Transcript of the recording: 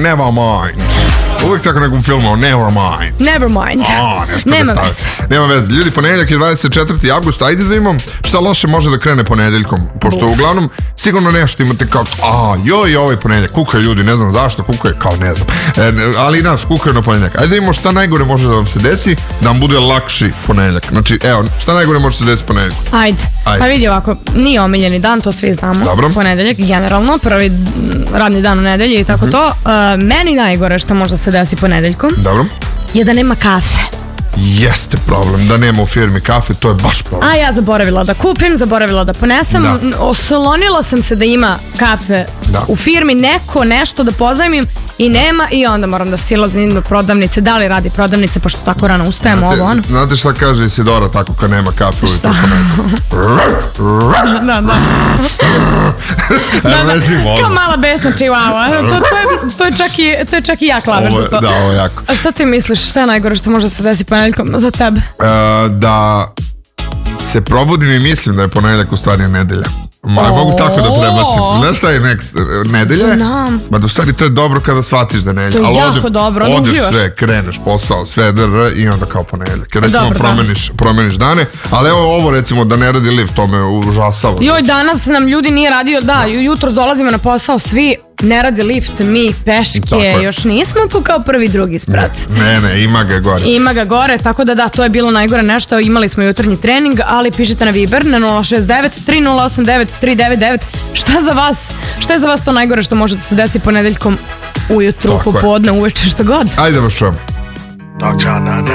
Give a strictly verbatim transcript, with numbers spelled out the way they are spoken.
never mind. Uvijek tako nekom filmu, never mind. Never mind. A, nešto Nema da veze. Nema veze. Ljudi, ponedeljak je dvadeset četvrti avgust, ajde da imam šta loše može da krene ponedeljkom, pošto Uf. uglavnom sigurno nešto imate kao, a joj, ovaj ponedeljak, kukaju ljudi, ne znam zašto, kukaju, kao ne znam, e, ali nas kukaju na ponedeljak. Ajde da imamo šta najgore može da vam se desi, da vam bude lakši ponedeljak. Znači, evo, šta najgore može se desiti ponedeljak? Ajde. Ajde. Pa vidi ovako, nije omiljeni dan, to svi znamo. Dobro. Ponedeljak, generalno, prvi radni dan u nedelji i tako to. Uh, meni najgore što može se desi ponedeljkom Dobro. je da nema kafe. Jeste problem, da nema u firmi kafe, to je baš problem. A ja zaboravila da kupim, zaboravila da ponesem, Da. N- oslonila sam se da ima kafe Da. u firmi, neko nešto da pozajmim i nema i onda moram da silazim do prodavnice, da li radi prodavnice pošto tako rano ustajem, Znate, ovo ono. znate šta kaže Isidora tako kad nema kafe ujutro ponedeljak? Da, da. Da, da. Kao mala besna čivava. To, to, je, to, je čak i, to je čak i ja klaver Ovo za je- to. Da, ovo je jako. A šta ti misliš, šta je najgore što može se desiti ponedeljkom za tebe? E, da se probudim i mislim da je ponedeljak u stvari nedelja. Ma, O. mogu tako da prebacim. Znaš šta je next? Nedelja? je? Znam. Ma da u stvari to je dobro kada shvatiš da je nedelja. To je Ali jako dobro, ono odeš uživaš. sve, kreneš posao, sve dr i onda kao ponedeljak. Recimo Dobro, da. promeniš, promeniš dane, ali evo ovo recimo da ne radi lift, to me užasava. Joj, danas nam ljudi nije radio, da, jutro dolazimo na posao, svi ne radi lift, mi Tako peške, je. još nismo tu kao prvi, drugi sprat. Ne, ne, ima ga gore. Ima ga gore, tako da da, to je bilo najgore nešto, imali smo jutarnji trening, ali pišite na Viber na nula šest devet tri nula osam devet tri devet devet. Šta za vas, šta je za vas to najgore što može da se desi ponedeljkom ujutru, Tako je. popodne, uveče, šta god? Ajde da vas čujem. Dog Child nine nine.